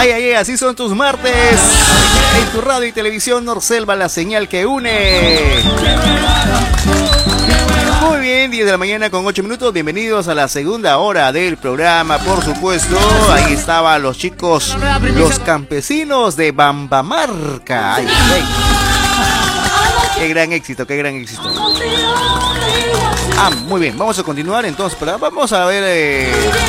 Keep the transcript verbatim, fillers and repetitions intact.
Ay, ay, ay, así son tus martes. En tu radio y televisión Norselva, la señal que une. Muy bien, diez de la mañana con ocho minutos. Bienvenidos a la segunda hora del programa, por supuesto. Ahí estaban los chicos, los campesinos de Bambamarca. Ay, ay. Qué gran éxito, qué gran éxito. Ah, muy bien, vamos a continuar entonces. Pero vamos a ver... Eh...